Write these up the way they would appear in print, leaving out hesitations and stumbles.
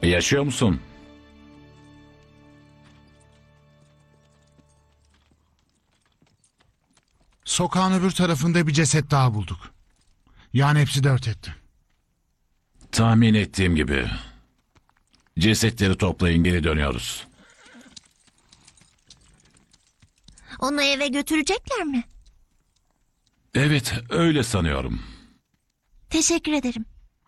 Yaşıyor musun? Sokağın öbür tarafında bir ceset daha bulduk. Yani hepsi dört etti. Tahmin ettiğim gibi. Cesetleri toplayın, geri dönüyoruz. Onu eve götürecekler mi? Evet, öyle sanıyorum. Teşekkür ederim.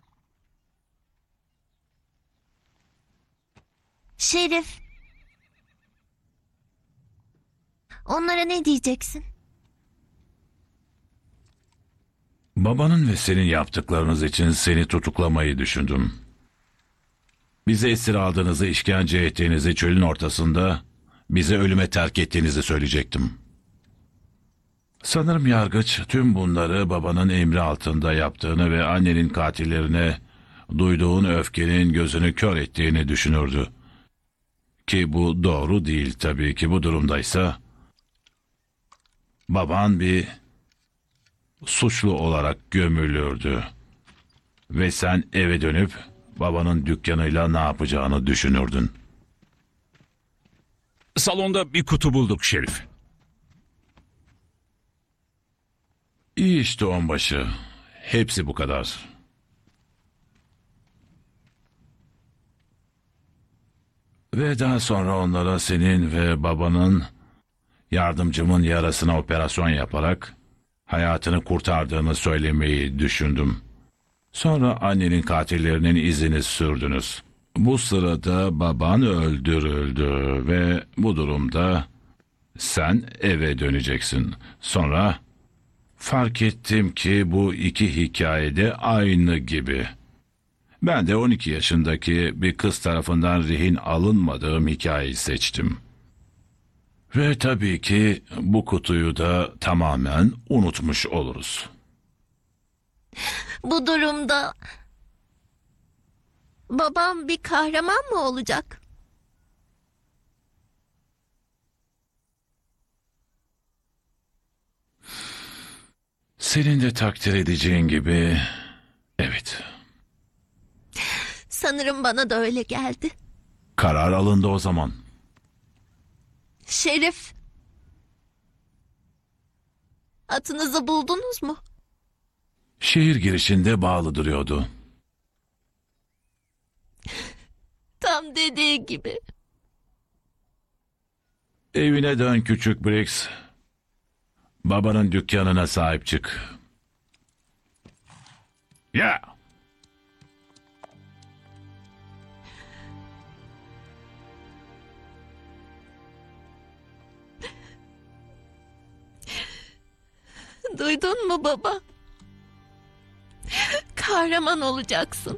Şerif. Onlara ne diyeceksin? Babanın ve senin yaptıklarınız için seni tutuklamayı düşündüm. Bizi esir aldığınızı, işkence ettiğinizi, çölün ortasında bizi ölüme terk ettiğinizi söyleyecektim. Sanırım yargıç tüm bunları babanın emri altında yaptığını ve annenin katillerine duyduğun öfkenin gözünü kör ettiğini düşünürdü. Ki bu doğru değil tabii ki. Bu durumdaysa baban bir suçlu olarak gömülürdü. Ve sen eve dönüp babanın dükkanıyla ne yapacağını düşünürdün. Salonda bir kutu bulduk Şerif. İyi işte onbaşı. Hepsi bu kadar. Ve daha sonra onlara senin ve babanın yardımcımın yarasına operasyon yaparak hayatını kurtardığını söylemeyi düşündüm. Sonra annenin katillerinin izini sürdünüz. Bu sırada baban öldürüldü ve bu durumda sen eve döneceksin. Sonra fark ettim ki bu iki hikayede aynı gibi. Ben de 12 yaşındaki bir kız tarafından rehin alınmadığım hikayeyi seçtim. Ve tabii ki bu kutuyu da tamamen unutmuş oluruz. Bu durumda babam bir kahraman mı olacak? Senin de takdir edeceğin gibi, evet, Sanırım bana da öyle geldi. karar alındı o zaman. Şerif. Atınızı buldunuz mu? Şehir girişinde bağlı duruyordu. Tam dediği gibi. Evine dön küçük Briggs. Babanın dükkanına sahip çık. Ya! Duydun mu baba? Kahraman olacaksın.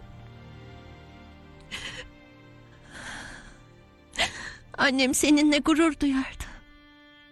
Annem seninle gurur duyardı.